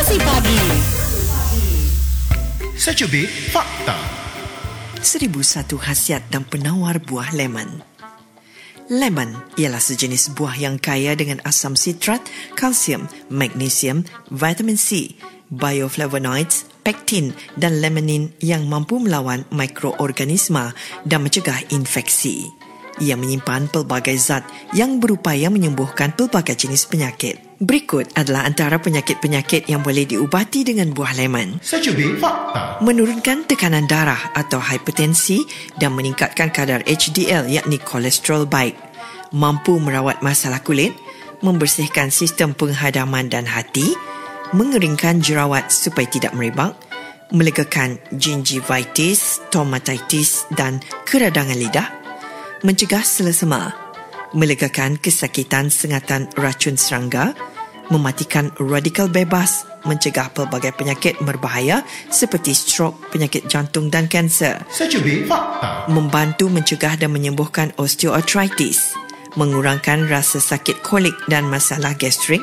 Motivasi Pagi. Secubit Fakta. 1001 khasiat dan penawar buah lemon. Lemon ialah sejenis buah yang kaya dengan asam sitrat, kalsium, magnesium, vitamin C, bioflavonoids, pektin dan lemonin yang mampu melawan mikroorganisma dan mencegah infeksi. Ia menyimpan pelbagai zat yang berupaya menyembuhkan pelbagai jenis penyakit. Berikut adalah antara penyakit-penyakit yang boleh diubati dengan buah lemon. Secubit Fakta. Menurunkan tekanan darah atau hipertensi dan meningkatkan kadar HDL yakni kolesterol baik. Mampu merawat masalah kulit, membersihkan sistem penghadaman dan hati, mengeringkan jerawat supaya tidak merebak, melegakan gingivitis, stomatitis dan keradangan lidah, mencegah selesema, melegakan kesakitan sengatan racun serangga, mematikan radikal bebas, mencegah pelbagai penyakit berbahaya seperti strok, penyakit jantung dan kanser. Secubit Fakta. Membantu mencegah dan menyembuhkan osteoartritis, mengurangkan rasa sakit kolik dan masalah gastrik,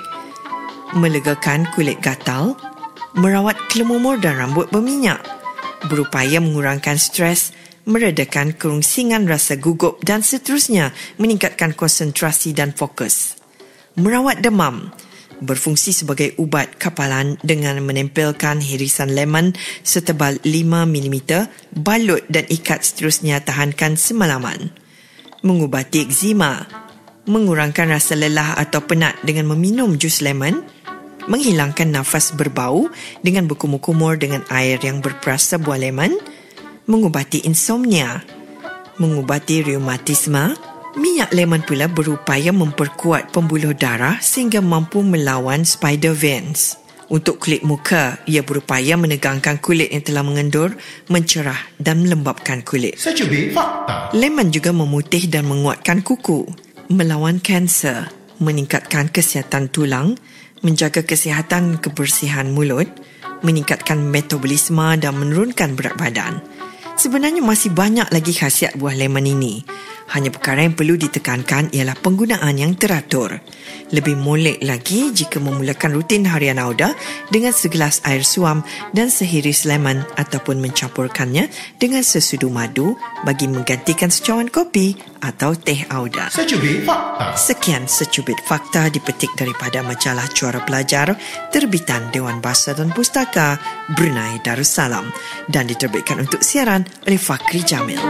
melegakan kulit gatal, merawat kelumur dan rambut berminyak, berupaya mengurangkan stres, meredakan kerungsingan rasa gugup dan seterusnya, meningkatkan konsentrasi dan fokus. Merawat demam, berfungsi sebagai ubat kapalan dengan menempelkan hirisan lemon setebal 5 mm, balut dan ikat seterusnya tahankan semalaman. Mengubati eksema, mengurangkan rasa lelah atau penat dengan meminum jus lemon, menghilangkan nafas berbau dengan berkumur-kumur dengan air yang berperasa buah lemon, mengubati insomnia, mengubati reumatisme. Minyak lemon pula berupaya memperkuat pembuluh darah sehingga mampu melawan spider veins. Untuk kulit muka, ia berupaya menegangkan kulit yang telah mengendur, mencerah dan melembabkan kulit. Secubit Fakta. Lemon juga memutih dan menguatkan kuku, melawan kanser, meningkatkan kesihatan tulang, menjaga kesihatan kebersihan mulut, meningkatkan metabolisme dan menurunkan berat badan. Sebenarnya masih banyak lagi khasiat buah lemon ini. Hanya perkara yang perlu ditekankan ialah penggunaan yang teratur. Lebih molek lagi jika memulakan rutin harian Auda dengan segelas air suam dan sehiris lemon ataupun mencampurkannya dengan sesudu madu bagi menggantikan secawan kopi atau teh Auda. Secubit Fakta. Sekian secubit fakta dipetik daripada majalah Cuara Pelajar terbitan Dewan Bahasa dan Pustaka Brunei Darussalam dan diterbitkan untuk siaran oleh Fakri Jamil.